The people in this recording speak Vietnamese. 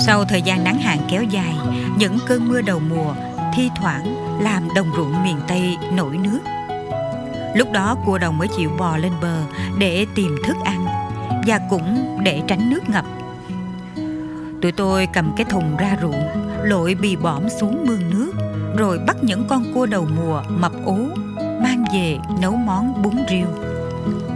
Sau thời gian nắng hạn kéo dài, những cơn mưa đầu mùa thi thoảng làm đồng ruộng miền Tây nổi nước. Lúc đó cua đồng mới chịu bò lên bờ để tìm thức ăn, và cũng để tránh nước ngập. Tụi tôi cầm cái thùng ra ruộng, lội bì bõm xuống mương nước, rồi bắt những con cua đầu mùa mập ố, mang về nấu món bún riêu.